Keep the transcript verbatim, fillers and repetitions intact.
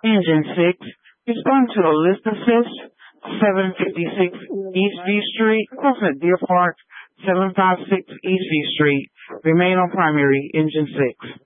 Engine six, respond to a list assist, seven fifty-six East V Street, crossing at Deer Park, seven fifty-six East V Street. Remain on primary, engine six.